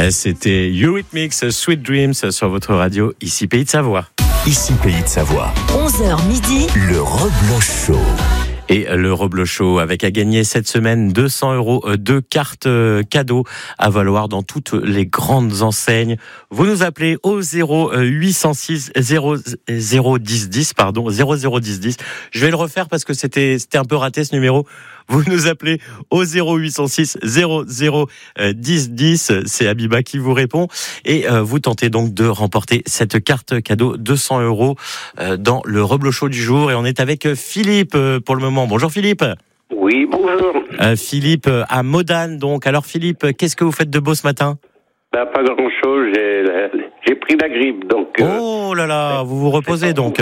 C'était Eurythmics, Sweet Dreams sur votre radio, ici Pays de Savoie. Ici Pays de Savoie. 11h midi. Le Rebloch Show. Et le Rebloch Show avec à gagner cette semaine 200 € de cartes cadeaux à valoir dans toutes les grandes enseignes. Vous nous appelez au 0806 0010 10 pardon 0010 10. Je vais le refaire parce que c'était un peu raté ce numéro. Vous nous appelez au 0806 0010 10. C'est Abiba qui vous répond et vous tentez donc de remporter cette carte cadeau 200 € dans le Rebloch Show du jour. Et on est avec Philippe pour le moment. Bonjour Philippe. Oui, bonjour. Philippe à Modane donc. Alors Philippe, qu'est-ce que vous faites de beau ce matin ? Pas grand-chose, j'ai pris la grippe donc... Oh là là, vous vous reposez donc.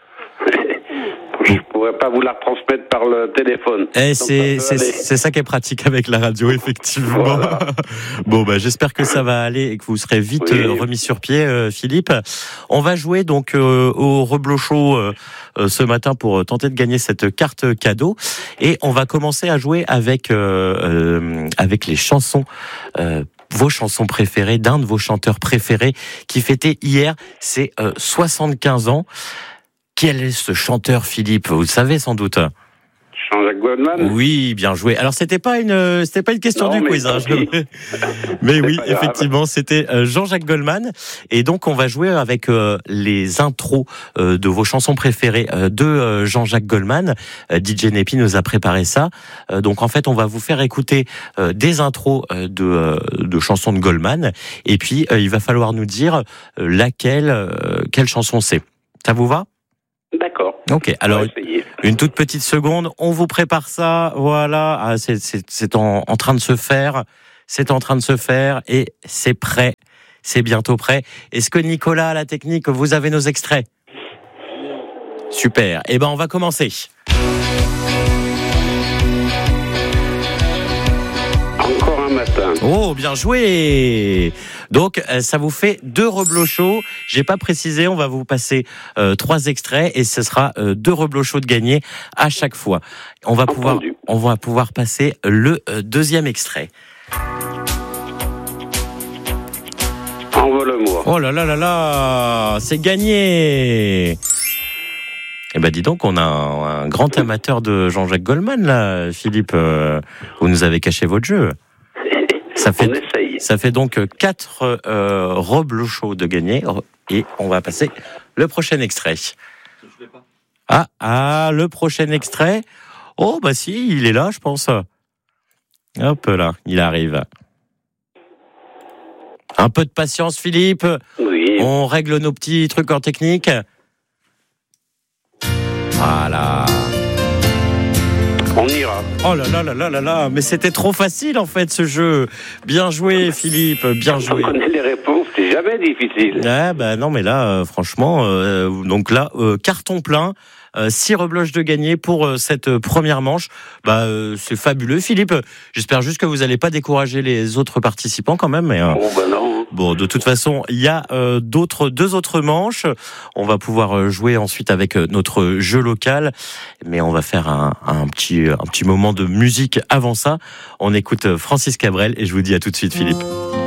Je pourrais pas vous la transmettre par le téléphone. C'est ça qui est pratique avec la radio, effectivement. Voilà. Bon, j'espère que ça va aller et que vous serez vite remis sur pied, Philippe. On va jouer donc au Rebloch Show ce matin pour tenter de gagner cette carte cadeau. Et on va commencer à jouer avec les chansons. Vos chansons préférées, d'un de vos chanteurs préférés qui fêtait hier ses 75 ans. Quel est ce chanteur, Philippe ? Vous le savez sans doute. Jean-Jacques Goldman ? Oui, bien joué. Alors c'était pas une question du quiz, mais oui, effectivement, c'était Jean-Jacques Goldman. Et donc on va jouer avec les intros de vos chansons préférées de Jean-Jacques Goldman. DJ Nepi nous a préparé ça. Donc en fait, on va vous faire écouter des intros de chansons de Goldman. Et puis il va falloir nous dire quelle chanson c'est. Ça vous va ? D'accord. Ok, alors une toute petite seconde, on vous prépare ça, voilà, c'est en train de se faire, et c'est prêt, c'est bientôt prêt. Est-ce que Nicolas à la technique, vous avez nos extraits ? Super, on va commencer. Encore un matin. Oh, bien joué. Donc, ça vous fait 2 Rebloch Show. J'ai pas précisé, on va vous passer 3 extraits et ce sera 2 Rebloch Show de gagner à chaque fois. On va pouvoir passer le deuxième extrait. Envole-moi. Oh là là là là, c'est gagné. Dis donc, on a un grand amateur de Jean-Jacques Goldman là, Philippe. Vous nous avez caché votre jeu. Ça fait donc 4 Rebloch Show de gagner et on va passer le prochain extrait. Le prochain extrait. Oh si, il est là, je pense. Hop là, il arrive. Un peu de patience, Philippe. Oui. On règle nos petits trucs en technique. Voilà. On ira. Oh là là là là là là, mais c'était trop facile en fait ce jeu. Bien joué Philippe, bien joué. On connaît les réponses, c'est jamais difficile. Non mais là franchement, donc là carton plein. 6 rebloches de gagner pour cette première manche. C'est fabuleux Philippe. J'espère juste que vous n'allez pas décourager les autres participants quand même. Mais, non. Bon, de toute façon, il y a 2 autres manches. On va pouvoir jouer ensuite avec notre jeu local. Mais on va faire un petit moment de musique avant ça. On écoute Francis Cabrel et je vous dis à tout de suite Philippe.